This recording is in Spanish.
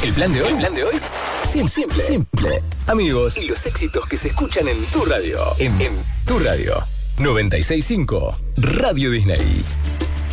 El plan de hoy. Simple. Amigos y los éxitos que se escuchan en tu radio. En tu radio. 96.5 Radio Disney.